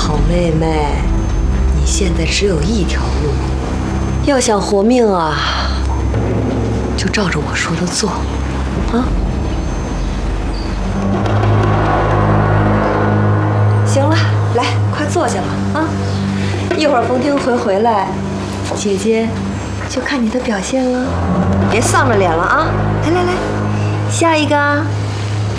好妹妹，你现在只有一条路，要想活命啊，就照着我说的做，啊！行了，来，快坐下吧，啊！一会儿冯天回来，姐姐就看你的表现了，别丧着脸了啊！来来来，下一个啊！